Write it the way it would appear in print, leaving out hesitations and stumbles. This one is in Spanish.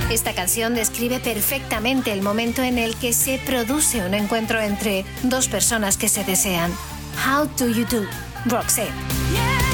Esta canción describe perfectamente el momento en el que se produce un encuentro entre dos personas que se desean. How do you do? Roxette.